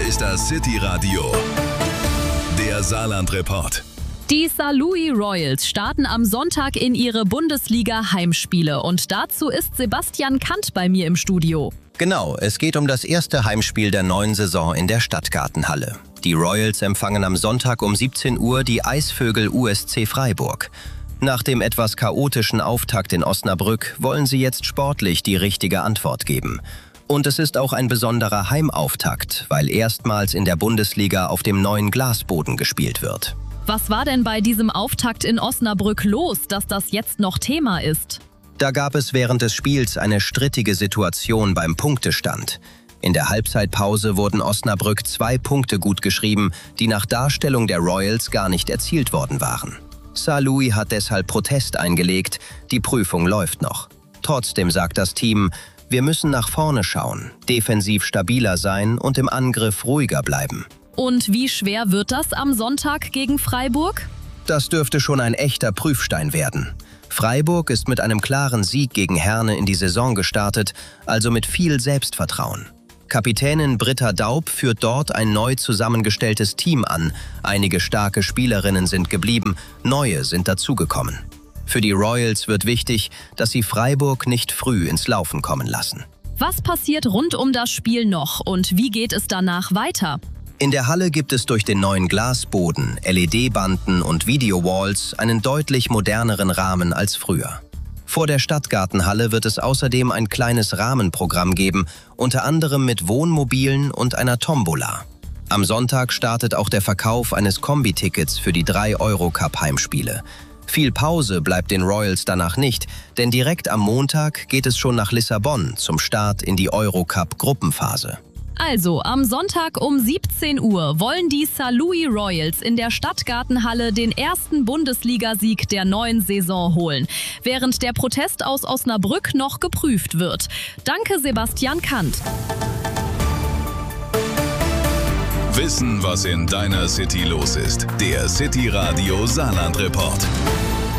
ist das City Radio, der Saarland-Report. Die Saarlouis Royals starten am Sonntag in ihre Bundesliga-Heimspiele und dazu ist Sebastian Kant bei mir im Studio. Genau, es geht um das erste Heimspiel der neuen Saison in der Stadtgartenhalle. Die Royals empfangen am Sonntag um 17 Uhr die Eisvögel USC Freiburg. Nach dem etwas chaotischen Auftakt in Osnabrück wollen sie jetzt sportlich die richtige Antwort geben. Und es ist auch ein besonderer Heimauftakt, weil erstmals in der Bundesliga auf dem neuen Glasboden gespielt wird. Was war denn bei diesem Auftakt in Osnabrück los, dass das jetzt noch Thema ist? Da gab es während des Spiels eine strittige Situation beim Punktestand. In der Halbzeitpause wurden Osnabrück 2 Punkte gutgeschrieben, die nach Darstellung der Royals gar nicht erzielt worden waren. Saarlouis hat deshalb Protest eingelegt, die Prüfung läuft noch. Trotzdem sagt das Team, wir müssen nach vorne schauen, defensiv stabiler sein und im Angriff ruhiger bleiben. Und wie schwer wird das am Sonntag gegen Freiburg? Das dürfte schon ein echter Prüfstein werden. Freiburg ist mit einem klaren Sieg gegen Herne in die Saison gestartet, also mit viel Selbstvertrauen. Kapitänin Britta Daub führt dort ein neu zusammengestelltes Team an. Einige starke Spielerinnen sind geblieben, neue sind dazugekommen. Für die Royals wird wichtig, dass sie Freiburg nicht früh ins Laufen kommen lassen. Was passiert rund um das Spiel noch und wie geht es danach weiter? In der Halle gibt es durch den neuen Glasboden, LED-Banden und Video-Walls einen deutlich moderneren Rahmen als früher. Vor der Stadtgartenhalle wird es außerdem ein kleines Rahmenprogramm geben, unter anderem mit Wohnmobilen und einer Tombola. Am Sonntag startet auch der Verkauf eines Kombi-Tickets für die 3-Euro-Cup-Heimspiele. Viel Pause bleibt den Royals danach nicht, denn direkt am Montag geht es schon nach Lissabon zum Start in die Eurocup-Gruppenphase. Also, am Sonntag um 17 Uhr wollen die Saarlouis Royals in der Stadtgartenhalle den ersten Bundesligasieg der neuen Saison holen, während der Protest aus Osnabrück noch geprüft wird. Danke, Sebastian Kant. Wissen, was in deiner City los ist. Der City Radio Saarland-Report.